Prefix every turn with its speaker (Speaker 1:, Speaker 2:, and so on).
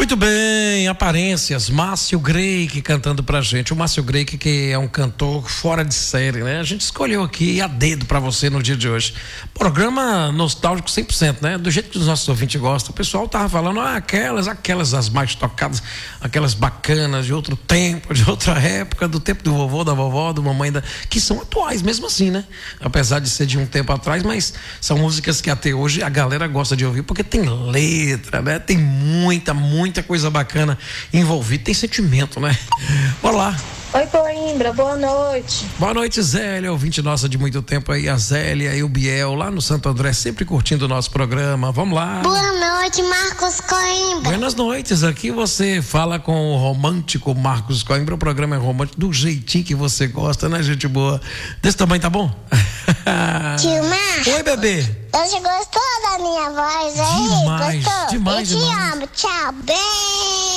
Speaker 1: Muito bem, aparências, Márcio Greik cantando pra gente. O Márcio Greik, que é um cantor fora de série, né? A gente escolheu aqui a dedo pra você no dia de hoje. Programa nostálgico 100%, né? Do jeito que os nossos ouvintes gostam. O pessoal tava falando, aquelas as mais tocadas, aquelas bacanas de outro tempo, de outra época, do tempo do vovô, da vovó, do mamãe, que são atuais mesmo assim, né? Apesar de ser de um tempo atrás, mas são músicas que até hoje a galera gosta de ouvir, porque tem letra, né? Tem muita coisa bacana envolvida, tem sentimento, né? Bora lá.
Speaker 2: Oi, Coimbra, boa noite.
Speaker 1: Boa noite, Zélia, ouvinte nossa de muito tempo aí, a Zélia e o Biel, lá no Santo André, sempre curtindo o nosso programa. Vamos lá.
Speaker 3: Boa noite, Marcos Coimbra.
Speaker 1: Buenas noites, aqui você fala com o romântico Marcos Coimbra, o programa é romântico do jeitinho que você gosta, né, gente boa? Desse tamanho tá bom?
Speaker 3: Tio Marcos.
Speaker 1: Oi, bebê.
Speaker 3: Você gostou da minha voz aí?
Speaker 1: Demais,
Speaker 3: gostou?
Speaker 1: demais.
Speaker 3: Eu te amo, tchau, beijo.